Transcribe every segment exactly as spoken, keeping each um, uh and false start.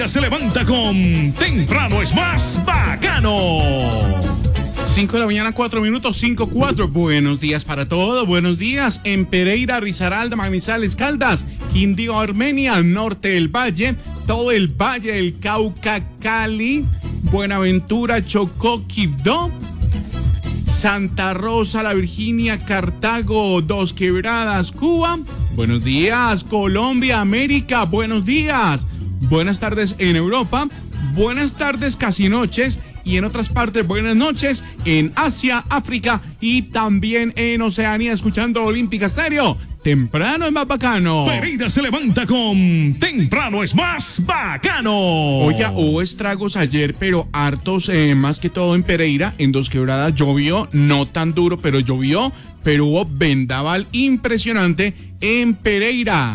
Pereira se levanta con Temprano es más bacano. cinco de la mañana, cuatro minutos, cinco cuatro. Buenos días para todos. Buenos días en Pereira, Risaralda, Manizales, Caldas, Quindío, Armenia, norte del valle, todo el valle del Cauca, Cali, Buenaventura, Chocó, Quibdó, Santa Rosa, La Virginia, Cartago, Dos Quebradas, Cuba. Buenos días, Colombia, América. Buenos días. Buenas tardes en Europa. Buenas tardes, casi noches. Y en otras partes, buenas noches en Asia, África y también en Oceanía, escuchando Olímpica Estéreo. Temprano es más bacano. Pereira se levanta con Temprano es más bacano. Oiga, hubo estragos ayer, pero hartos, eh, más que todo en Pereira, en Dos Quebradas llovió, no tan duro, pero llovió, pero hubo vendaval impresionante en Pereira.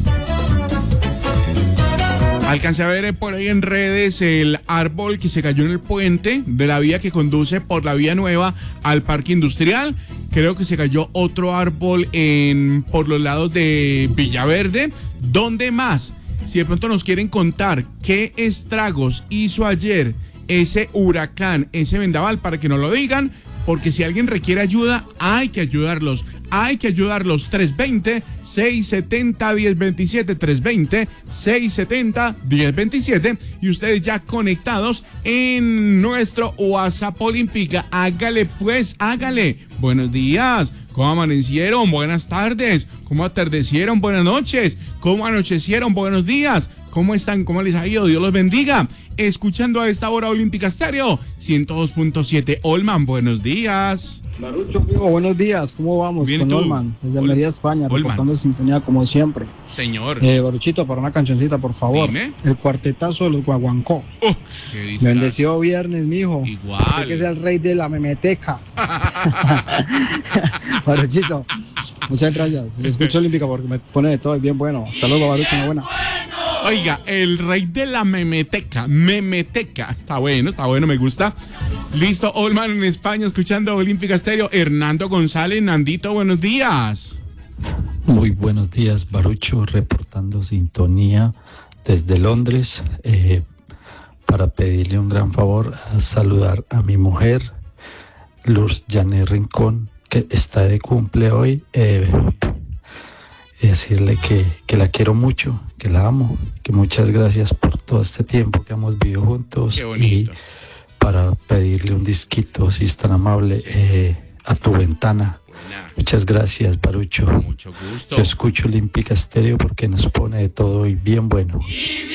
Alcancé a ver por ahí en redes el árbol que se cayó en el puente de la vía que conduce por la vía nueva al parque industrial. Creo que se cayó otro árbol en por los lados de Villaverde. ¿Dónde más? Si de pronto nos quieren contar qué estragos hizo ayer ese huracán, ese vendaval, para que nos lo digan, porque si alguien requiere ayuda, hay que ayudarlos. Hay que ayudarlos. tres dos cero, seis siete cero, uno cero dos siete, tres dos cero, seis siete cero, uno cero dos siete. Y ustedes ya conectados en nuestro WhatsApp Olímpica. Hágale pues, hágale. Buenos días. ¿Cómo amanecieron? Buenas tardes. ¿Cómo atardecieron? Buenas noches. ¿Cómo anochecieron? Buenos días. ¿Cómo están? ¿Cómo les ha ido? Dios los bendiga. Escuchando a esta hora Olímpica Estéreo ciento dos punto siete. Olman, buenos días. Barucho, amigo, buenos días. ¿Cómo vamos? Bien, con ¿tú? Olman, desde Ol- Almería, España, Olman. reportando sintonía como siempre. Señor. Eh, Baruchito, para una cancioncita, por favor. Dime. El cuartetazo de los Guaguancó. Oh, qué discazo. Bendecido viernes, mijo. Igual. Usted que es el rey de la memeteca. Baruchito, muchas gracias. Le escucho Olímpica porque me pone de todo, es bien bueno. Hasta luego, Barucho, una buena. Oiga, el rey de la memeteca, memeteca, está bueno, está bueno, me gusta. Listo, Olman en España, escuchando Olímpica Estéreo. Hernando González, Nandito, buenos días. Muy buenos días, Barucho, reportando sintonía desde Londres, eh, para pedirle un gran favor, a saludar a mi mujer, Luz Janet Rincón, que está de cumple hoy, eh, y decirle que, que la quiero mucho, que la amo, que muchas gracias por todo este tiempo que hemos vivido juntos. Qué bonito. Y para pedirle un disquito, si es tan amable, eh, a tu ventana. Buena. Muchas gracias, Barucho. Mucho gusto. Yo escucho Olímpica Estéreo porque nos pone de todo y bien bueno.